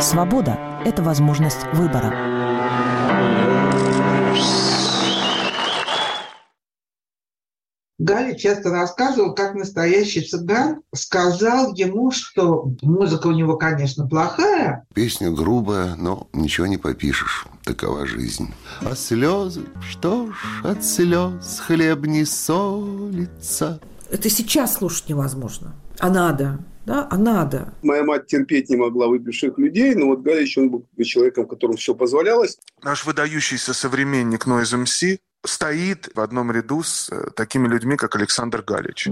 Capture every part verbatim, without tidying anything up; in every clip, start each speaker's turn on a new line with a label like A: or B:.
A: Свобода – это возможность выбора.
B: Галич часто рассказывал, как настоящий цыган сказал ему, что музыка у него, конечно, плохая.
C: Песня грубая, но ничего не попишешь. Такова жизнь. А слезы, что ж, от слез хлеб не солится.
D: Это сейчас слушать невозможно. А надо, да? А надо.
E: Моя мать терпеть не могла выпивших людей, но вот Галич, он был человеком, которому все позволялось.
F: Наш выдающийся современник Noise эм си стоит в одном ряду с такими людьми, как Александр Галич.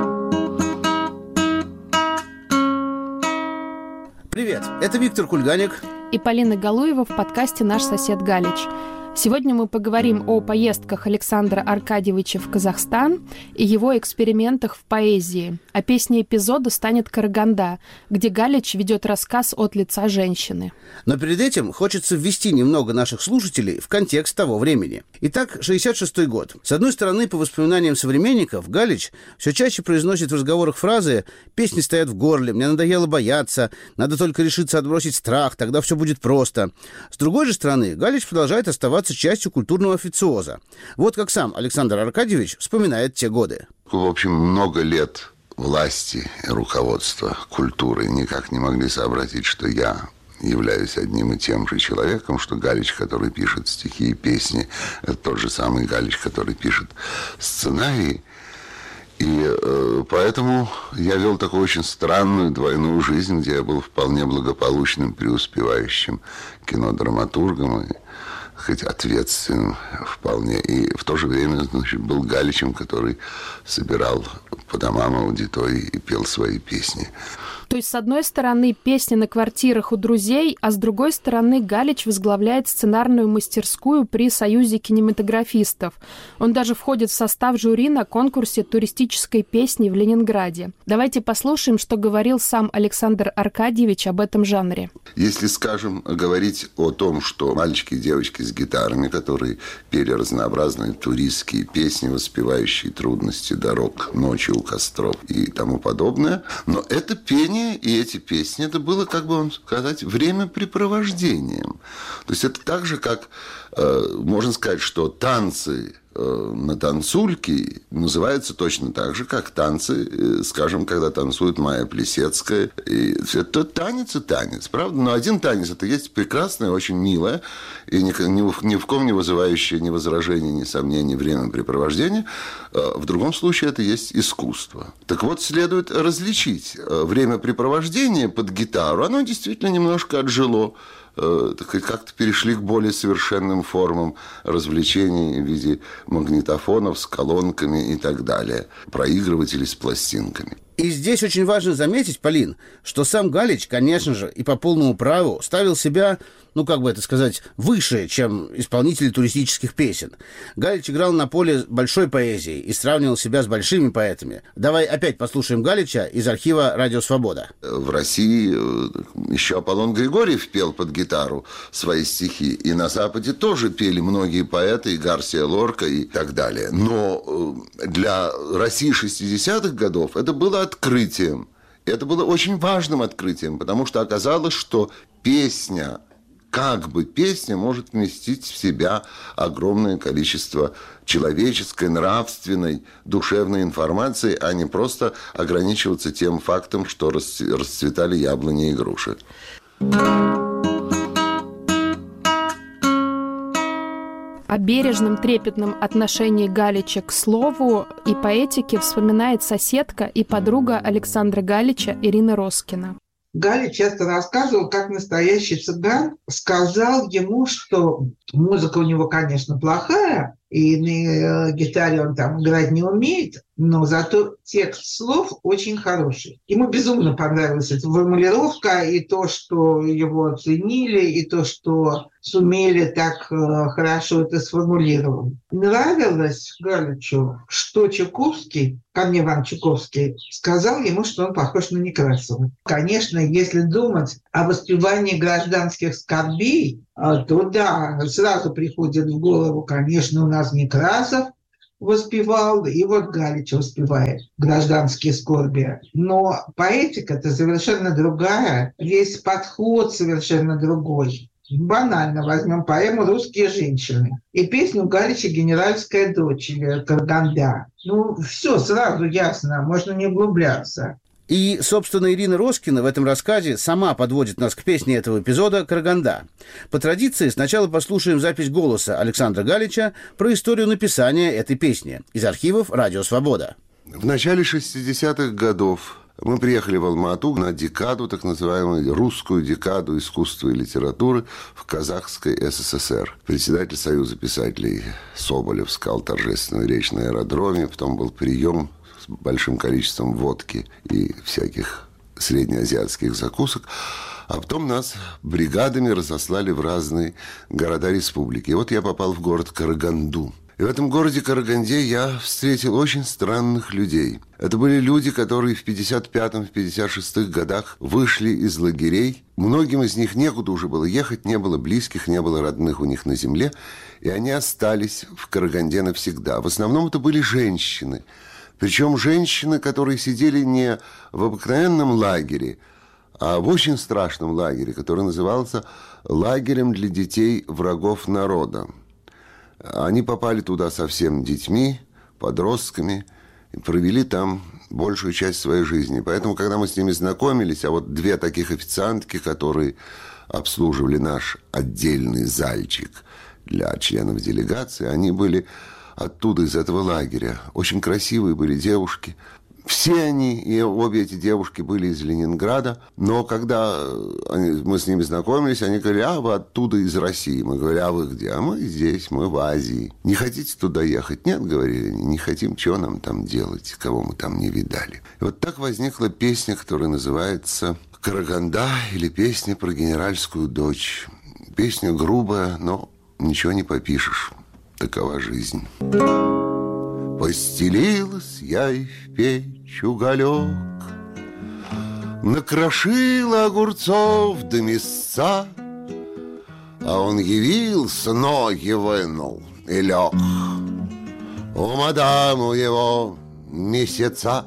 G: Привет, это Виктор Кульганик
H: и Полина Галуева в подкасте «Наш сосед Галич». Сегодня мы поговорим о поездках Александра Аркадьевича в Казахстан и его экспериментах в поэзии. А песней эпизода станет «Караганда», где Галич ведет рассказ от лица женщины.
G: Но перед этим хочется ввести немного наших слушателей в контекст того времени. Итак, шестьдесят шестой год. С одной стороны, по воспоминаниям современников, Галич все чаще произносит в разговорах фразы «песни стоят в горле, мне надоело бояться, надо только решиться отбросить страх, тогда все будет просто». С другой же стороны, Галич продолжает оставаться частью культурного официоза. Вот как сам Александр Аркадьевич вспоминает те годы.
C: В общем, много лет власти и руководства культурой никак не могли сообразить, что я являюсь одним и тем же человеком, что Галич, который пишет стихи и песни, это тот же самый Галич, который пишет сценарии. И э, поэтому я вел такую очень странную двойную жизнь, где я был вполне благополучным, преуспевающим кинодраматургом, и хоть ответственным вполне, и в то же время, значит, был Галичем, который собирал по домам аудитории и пел свои песни.
H: То есть, с одной стороны, песни на квартирах у друзей, а с другой стороны, Галич возглавляет сценарную мастерскую при Союзе кинематографистов. Он даже входит в состав жюри на конкурсе туристической песни в Ленинграде. Давайте послушаем, что говорил сам Александр Аркадьевич об этом жанре.
C: Если, скажем, говорить о том, что мальчики и девочки с гитарами, которые пели разнообразные туристские песни, воспевающие трудности дорог ночью у костров и тому подобное, но это пение и эти песни, это было, как бы вам сказать, времяпрепровождением. То есть это так же, как, э, можно сказать, что танцы э, на танцульке называются точно так же, как танцы, э, скажем, когда танцует Майя Плисецкая. И это танец и танец, правда? Но один танец, это есть прекрасное, очень милое, и ни, ни, ни в ком не вызывающее ни возражений, ни сомнений времяпрепровождение. Э, в другом случае это есть искусство. Так вот, следует различить времяпрепровождение под гитару. Оно действительно немножко отжило, как-то перешли к более совершенным формам развлечений в виде магнитофонов с колонками и так далее, проигрывателей с пластинками.
G: И здесь очень важно заметить, Полин, что сам Галич, конечно же, и по полному праву ставил себя, ну, как бы это сказать, выше, чем исполнители туристических песен. Галич играл на поле большой поэзии и сравнивал себя с большими поэтами. Давай опять послушаем Галича из архива «Радио Свобода».
C: В России еще Аполлон Григорьев пел под гитару свои стихи, и на Западе тоже пели многие поэты, и Гарсия Лорка и так далее. Но для России шестидесятых годов это было открытием. Это было очень важным открытием, потому что оказалось, что песня, как бы песня может вместить в себя огромное количество человеческой, нравственной, душевной информации, а не просто ограничиваться тем фактом, что расцветали яблони и груши.
H: О бережном, трепетном отношении Галича к слову и поэтике вспоминает соседка и подруга Александра Галича Ирина Роскина.
B: Галич часто рассказывал, как настоящий цыган сказал ему, что музыка у него, конечно, плохая, и на гитаре он там играть не умеет, но зато текст слов очень хороший. Ему безумно понравилась эта формулировка, и то, что его оценили, и то, что сумели так хорошо это сформулировать. Нравилось Галичу, что Чуковский, Корней Иванович Чуковский, сказал ему, что он похож на Некрасова. Конечно, если думать о воспевании гражданских скорбей, то да, сразу приходит в голову, конечно, у нас Некрасов, воспевал, и вот Галич воспевает гражданские скорби. Но поэтика-то совершенно другая, весь подход совершенно другой. Банально возьмем поэму «Русские женщины» и песню Галича «Генеральская дочь» или «Карганда». Ну, все сразу ясно, можно не углубляться.
G: И, собственно, Ирина Роскина в этом рассказе сама подводит нас к песне этого эпизода «Карганда». По традиции сначала послушаем запись голоса Александра Галича про историю написания этой песни из архивов «Радио Свобода».
C: В начале шестидесятых годов мы приехали в Алма-Ату на декаду, так называемую русскую декаду искусства и литературы в Казахской ССР. Председатель Союза писателей Соболев сказал торжественную речь на аэродроме, потом был прием с большим количеством водки и всяких среднеазиатских закусок. А потом нас бригадами разослали в разные города республики. И вот я попал в город Караганду. И в этом городе Караганде я встретил очень странных людей. Это были люди, которые в пятьдесят пятом — пятьдесят шестом годах вышли из лагерей. Многим из них некуда уже было ехать, не было близких, не было родных у них на земле. И они остались в Караганде навсегда. В основном это были женщины. Причем женщины, которые сидели не в обыкновенном лагере, а в очень страшном лагере, который назывался лагерем для детей врагов народа. Они попали туда со всеми детьми, подростками, и провели там большую часть своей жизни. Поэтому, когда мы с ними знакомились, а вот две таких официантки, которые обслуживали наш отдельный зальчик для членов делегации, они были оттуда, из этого лагеря. Очень красивые были девушки. Все они, и обе эти девушки были из Ленинграда, но когда они, мы с ними знакомились, они говорили: а вы оттуда, из России. Мы говорили: а вы где? А мы здесь, мы в Азии. Не хотите туда ехать? Нет, говорили они, не хотим, что нам там делать, кого мы там не видали. И вот так возникла песня, которая называется «Караганда» или «Песня про генеральскую дочь». Песня грубая, но ничего не попишешь. Такова жизнь. Постелилась я и в печь уголек, накрошила огурцов до мяса, а он явился, ноги вынул и лег. У мадаму его месяца.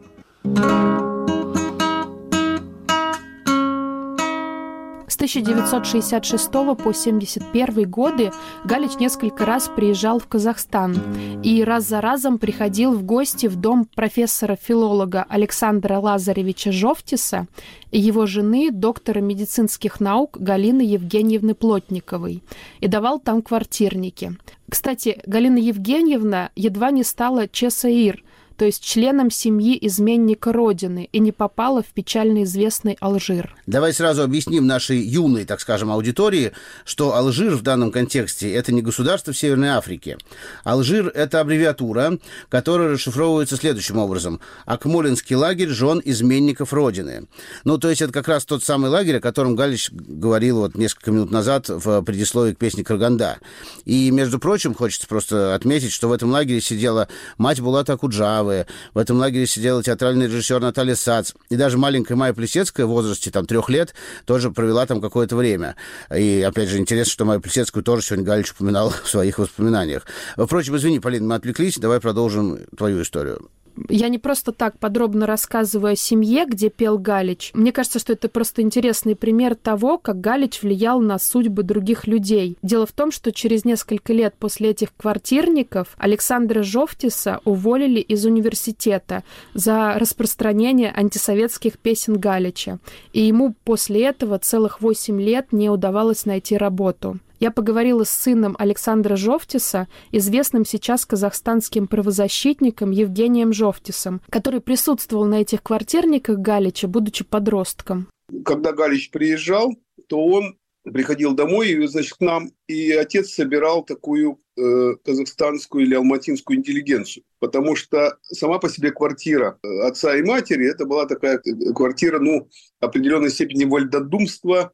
H: С тысяча девятьсот шестьдесят шестого по семьдесят первый годы Галич несколько раз приезжал в Казахстан и раз за разом приходил в гости в дом профессора-филолога Александра Лазаревича Жовтиса и его жены, доктора медицинских наук Галины Евгеньевны Плотниковой, и давал там квартирники. Кстати, Галина Евгеньевна едва не стала чесаир, то есть членом семьи изменника Родины, и не попала в печально известный Алжир.
G: Давай сразу объясним нашей юной, так скажем, аудитории, что Алжир в данном контексте – это не государство в Северной Африке. Алжир – это аббревиатура, которая расшифровывается следующим образом: Акмолинский лагерь жен изменников Родины. Ну, то есть это как раз тот самый лагерь, о котором Галич говорил вот несколько минут назад в предисловии к песне «Карганда». И, между прочим, хочется просто отметить, что в этом лагере сидела мать Булата Акуджавы, в этом лагере сидела театральный режиссер Наталья Сац. И даже маленькая Майя Плисецкая в возрасте там, трех лет тоже провела там какое-то время. И, опять же, интересно, что Майю Плисецкую тоже сегодня Галич упоминал в своих воспоминаниях. Впрочем, извини, Полина, мы отвлеклись. Давай продолжим твою историю.
H: Я не просто так подробно рассказываю о семье, где пел Галич. Мне кажется, что это просто интересный пример того, как Галич влиял на судьбы других людей. Дело в том, что через несколько лет после этих квартирников Александра Жовтиса уволили из университета за распространение антисоветских песен Галича. И ему после этого целых восемь лет не удавалось найти работу. Я поговорила с сыном Александра Жовтиса, известным сейчас казахстанским правозащитником Евгением Жовтисом, который присутствовал на этих квартирниках Галича, будучи подростком.
E: Когда Галич приезжал, то он приходил домой, и, значит, к нам, и отец собирал такую э, казахстанскую или алматинскую интеллигенцию, потому что сама по себе квартира отца и матери, это была такая квартира, ну, определенной степени вольнодумства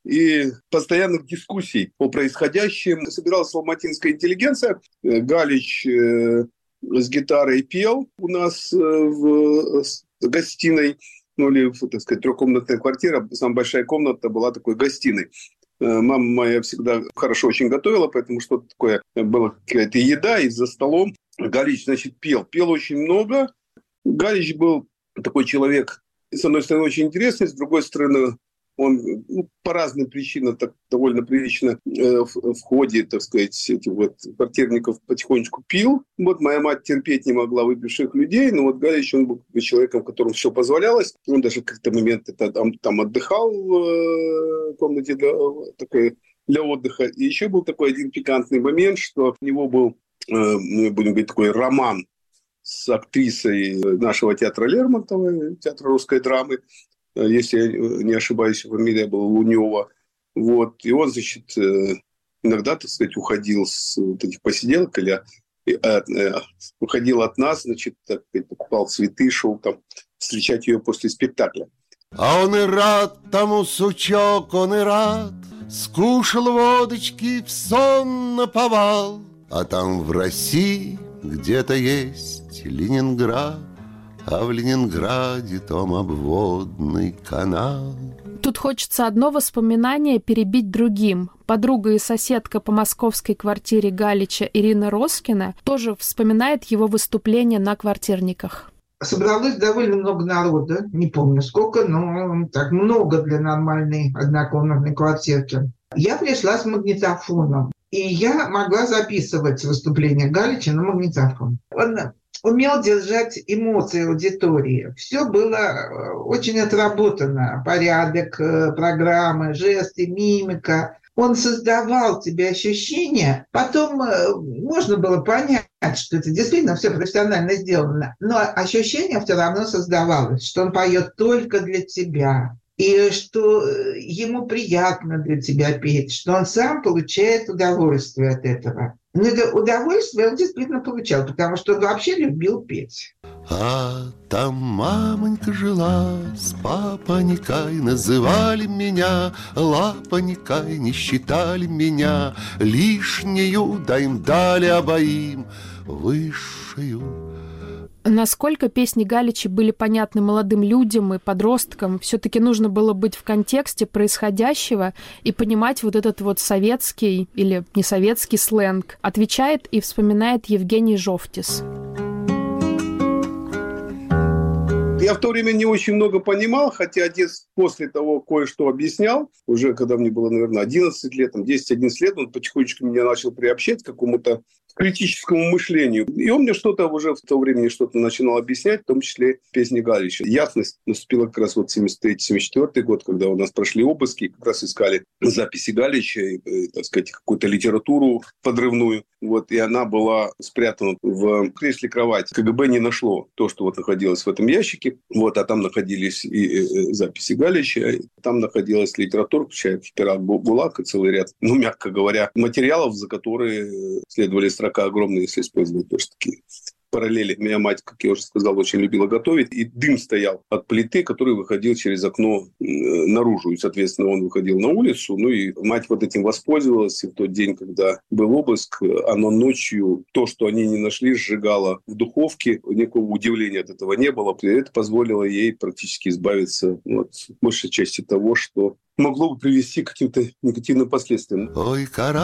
E: и постоянных дискуссий по происходящему. Собиралась алматинская интеллигенция. Галич э, с гитарой пел у нас э, в э, гостиной, ну или, так сказать, трехкомнатная квартира. Самая большая комната была такой гостиной. Э, мама моя всегда хорошо очень готовила, поэтому что-то такое, была какая-то еда, и за столом Галич, значит, пел. Пел очень много. Галич был такой человек, с одной стороны, очень интересный, с другой стороны, он ну, по разным причинам так довольно прилично э, в, в ходе, так сказать, этих вот квартирников потихонечку пил. Вот моя мать терпеть не могла выпивших людей, но вот Галич, он был человеком, которому все позволялось. Он даже в какие-то моменты там, там отдыхал в комнате для, такой, для отдыха. И еще был такой один пикантный момент, что у него был, э, мы будем говорить, такой роман с актрисой нашего театра Лермонтова, театра русской драмы. Если я не ошибаюсь, фамилия была Лунева. Вот. И он, значит, иногда, так сказать, уходил с вот этих посиделок или уходил от нас, значит, так сказать, покупал цветы, шел там встречать ее после спектакля.
C: А он и рад тому, сучок, он и рад, скушал водочки, в сон наповал. А там в России где-то есть Ленинград, а в Ленинграде том обводный канал.
H: Тут хочется одно воспоминание перебить другим. Подруга и соседка по московской квартире Галича Ирина Роскина тоже вспоминает его выступление на квартирниках.
B: Собралось довольно много народа, не помню сколько, но так много для нормальной однокомнатной квартирки. Я пришла с магнитофоном, и я могла записывать выступление Галича на магнитофон. Он умел держать эмоции аудитории. Все было очень отработано. Порядок программы, жесты, мимика. Он создавал тебе ощущение. Потом можно было понять, что это действительно все профессионально сделано. Но ощущение все равно создавалось, что он поет только для тебя. И что ему приятно для тебя петь, что он сам получает удовольствие от этого. Но это удовольствие он действительно получал, потому что он вообще любил петь.
C: А там мамонька жила с папонькой, называли меня лапонькой, не считали меня лишнюю, да им дали обоим высшую.
H: Насколько песни Галича были понятны молодым людям и подросткам, все-таки нужно было быть в контексте происходящего и понимать вот этот вот советский или несоветский сленг. Отвечает и вспоминает Евгений Жовтис.
E: Я в то время не очень много понимал, хотя отец после того кое-что объяснял. Уже когда мне было, наверное, одиннадцать лет, там, десять-одиннадцать лет, он потихонечку меня начал приобщать к какому-то критическому мышлению. И он мне что-то уже в то время что-то начинал объяснять, в том числе песни Галича. Ясность наступила как раз вот семьдесят третий - семьдесят четвёртый год, когда у нас прошли обыски, как раз искали записи Галича, и, и, так сказать, какую-то литературу подрывную. Вот, и она была спрятана в кресле кровати. КГБ не нашло то, что вот находилось в этом ящике. Вот, а там находились и, и записи Галича, и там находилась литература, включая Пират Булак и целый ряд, ну, мягко говоря, материалов, за которые следовали строка огромные, если использовать тоже такие параллели. Моя мать, как я уже сказал, очень любила готовить, и дым стоял от плиты, который выходил через окно наружу, и, соответственно, он выходил на улицу, ну, и мать вот этим воспользовалась, и в тот день, когда был обыск, она ночью то, что они не нашли, сжигала в духовке, никакого удивления от этого не было, и это позволило ей практически избавиться от большей части того, что могло бы привести к каким-то негативным последствиям.
C: Ой,